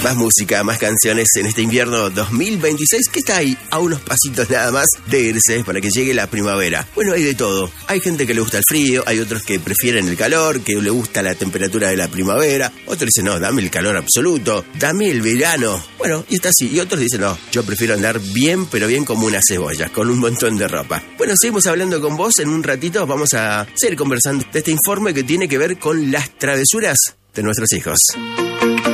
Más música, más canciones en este invierno 2026 que está ahí a unos pasitos nada más de irse para que llegue la primavera. Bueno, hay de todo. Hay gente que le gusta el frío, hay otros que prefieren el calor, que le gusta la temperatura de la primavera. Otros dicen, no, dame el calor absoluto, dame el verano. Bueno, y está así. Y otros dicen, no, yo prefiero andar bien, pero bien como una cebolla, con un montón de ropa. Bueno, seguimos hablando con vos. En un ratito vamos a seguir conversando de este informe que tiene que ver con las travesuras de nuestros hijos.